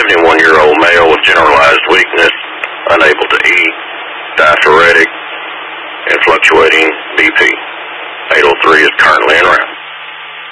71-year-old male with generalized weakness, unable to eat, diaphoretic, and fluctuating BP. 803 is currently en route.